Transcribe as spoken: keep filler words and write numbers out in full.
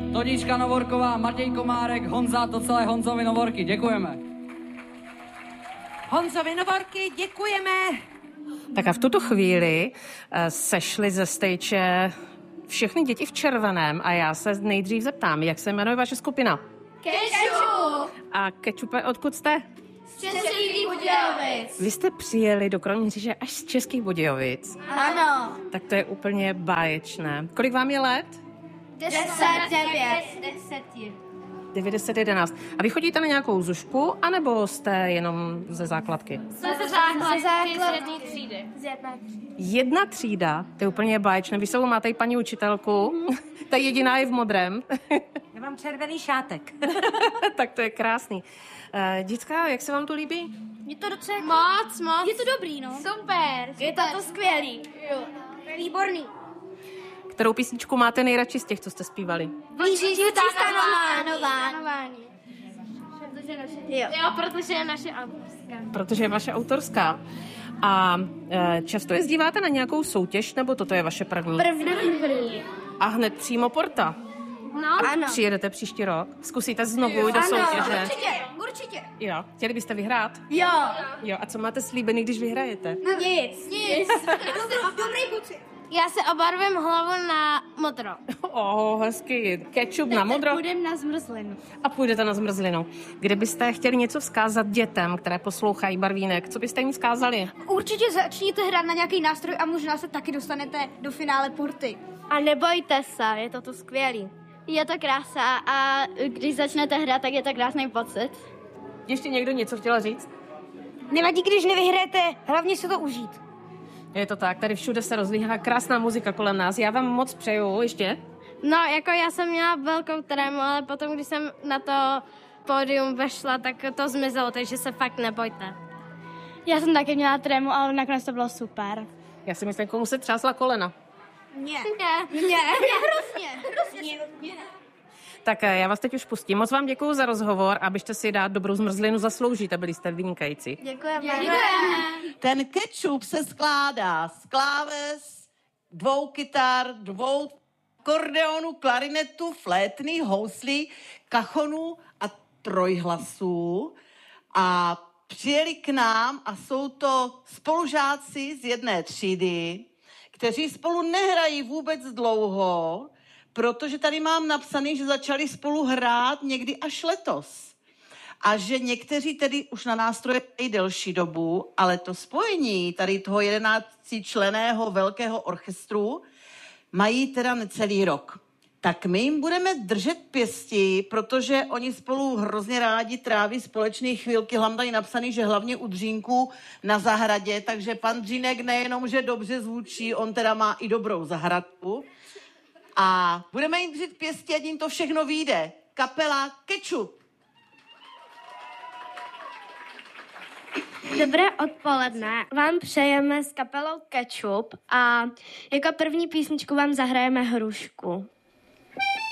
Tonička Novorková, Matěj Komárek, Honza, to celé Honzovi Novorky. Děkujeme. Honzovi Novorky, děkujeme. Tak a v tuto chvíli sešly ze stage všechny děti v červeném a já se nejdřív zeptám, jak se jmenuje vaše skupina? Kečup! A Kečupe, odkud jste? Z Českých Budějovic. Vy jste přijeli do Kroměříže až z Českých Budějovic. Ano. Tak to je úplně báječné. Kolik vám je let? Deset, devět. Deset je. devět, deset, jedenáct. A vy chodíte na nějakou zušku, anebo jste jenom ze základky? Jsme ze základky, z jedné třídy. Z jedné třídy. Jedna třída, to je úplně báječné. Vy sebou máte i paní učitelku, ta jediná je v modrém. Já mám červený šátek. Tak to je krásný. Uh, děcka, jak se vám to líbí? Je to docela... Moc, moc. Je to dobrý, no. Super. Je to to skvělý. Jo. Výborný. Kterou písničku máte nejradši z těch, co jste zpívali? Blíží stanování. Protože naše... Jo. jo, protože je naše autorská. Protože je vaše autorská. A uh, často jezdíváte na nějakou soutěž, nebo toto je vaše první? První. První. A hned přímo Porta? No. Ano. Přijedete příští rok? Zkusíte znovu jo. do ano, soutěže? určitě, určitě. Jo. Chtěli byste vyhrát? Jo. Jo. A co máte slíbený, když vyhrajete? Nic. Nic. Dobrý pocit. Já se obarvím hlavu na modro. Oh, hezky. Kečup na modro. Půjdem na zmrzlinu. A půjdete na zmrzlinu. Kdybyste chtěli něco vzkázat dětem, které poslouchají Barvínek, co byste jim vzkázali? Určitě začněte hrát na nějaký nástroj a možná se taky dostanete do finále Porty. A nebojte se, je to to skvělý. Je to krása a když začnete hrát, tak je to krásný pocit. Ještě někdo něco chtěl říct? Nevadí, když nevyhrajete, hlavně se to užít. Je to tak, tady všude se rozlíhá krásná muzika kolem nás. Já vám moc přeju, ještě. No, jako já jsem měla velkou trému, ale potom, když jsem na to pódium vešla, tak to zmizelo, takže se fakt nebojte. Já jsem taky měla trému, ale nakonec to bylo super. Já si myslím, komu se třásla kolena. Mně. Mně. Mně. Hrozně. Hrozně. Mně. Tak já vás teď už pustím. Moc vám děkuju za rozhovor, abyste si dát dobrou zmrzlinu zasloužíte, byli jste vynikající. Děkujeme. Děkujeme. Ten Kečup se skládá z kláves, dvou kytar, dvou akordeonů, klarinetu, flétny, houslí, kachonů a trojhlasů. A přijeli k nám a jsou to spolužáci z jedné třídy, kteří spolu nehrají vůbec dlouho, protože tady mám napsaný, že začali spolu hrát někdy až letos. A že někteří tedy už na nástroje i delší dobu, ale to spojení tady toho jedenáctičlenného velkého orchestru mají teda necelý rok. Tak my jim budeme držet pěsti, protože oni spolu hrozně rádi tráví společné chvilky. Hlavně tady napsaný, že hlavně u Dřínku na zahradě, takže pan Dřínek nejenom, že dobře zvučí, on teda má i dobrou zahradku. A budeme jim držet pěstí, ať jim to všechno vyjde. Kapela Kečup. Dobré odpoledne. Vám přejeme s kapelou Kečup a jako první písničku vám zahrajeme Hrušku.